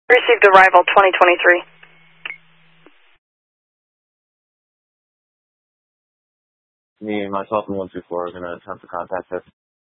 Received arrival 2023. Me, myself, and 124 are going to attempt to contact us.